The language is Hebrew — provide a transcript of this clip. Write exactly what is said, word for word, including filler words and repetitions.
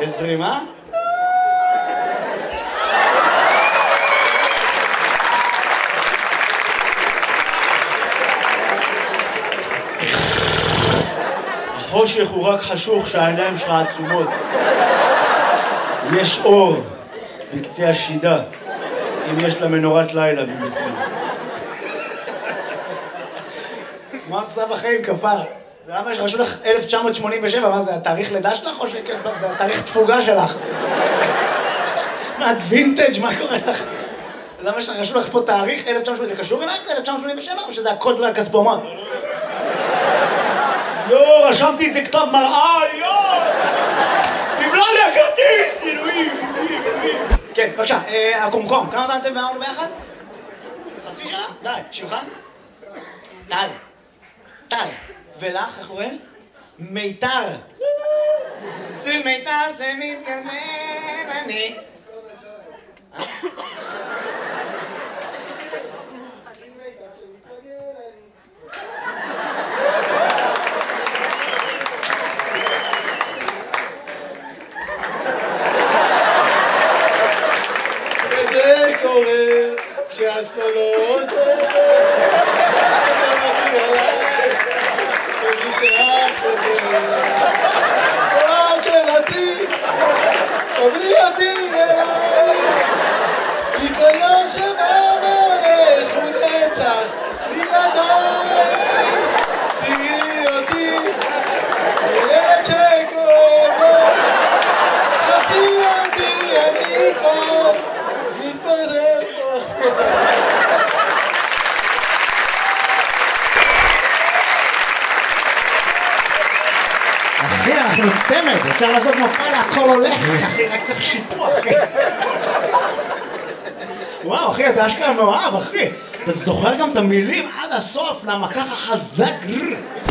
זרימה? החושך הוא רק חשוך שהעיניים שלך עצומות. יש אור בקצה השידה, אם יש לה מנורת לילה במיוחד. מה מצב החיים כפר? למה שרשו לך אלף תשע מאות שמונים ושבע? מה זה, התאריך לידה שלך או שכן? זה התאריך תפוגה שלך. מה, את וינטג'? מה קורה לך? למה שרשו לך פה תאריך אלף תשע מאות שמונים? זה קשור אלייך ל-אלף תשע מאות שמונים ושבע או שזה הקוד לכספומט? יואו, רשמתי את זה כתב מראה, יואו! תבלע לי הכרטיס! אלוהים, אלוהים, אלוהים. כן, בבקשה, הקומקום, כמה זמן אתם ואמרנו ביחד? חצי שנה? די, שמך? טל. טל. ולך, איך קוראים? מיתר. זה מיתר שמתגנן אני. וזה קורה כשאת פה לא עוזרת. תבלי אותי אליי, כי כל יום שבא והולך הוא נצח בלעדיי. תראי אותי, ילד שכואב לו, חפי אותי, אני פה, מתפזר פה. אחי, אנחנו צמד, אפשר לעשות מופע להכל הולך, אחי, רק צריך שיפוע, אחי. וואו, אחי, אתה אשכרה מאוהב, אחי. אתה זוכר גם את המילים עד הסוף, למה ככה חזק?